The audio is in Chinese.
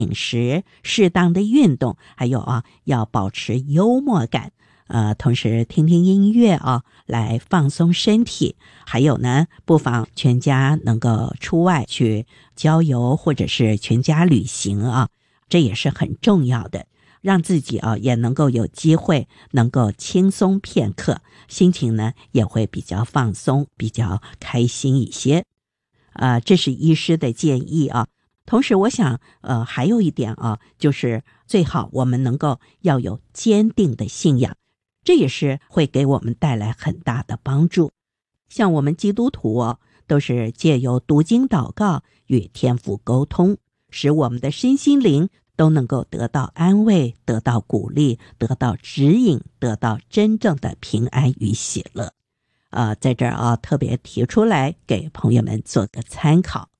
饮食、适当的运动，还有要保持幽默感。同时听听音乐来放松身体。还有呢，不妨全家能够出外去郊游，或者是全家旅行这也是很重要的，让自己也能够有机会能够轻松片刻，心情呢也会比较放松，比较开心一些。这是医师的建议同时我想还有一点就是最好我们能够要有坚定的信仰，这也是会给我们带来很大的帮助。像我们基督徒都是借由读经祷告与天父沟通，使我们的身心灵都能够得到安慰，得到鼓励，得到指引，得到真正的平安与喜乐。在这儿特别提出来给朋友们做个参考。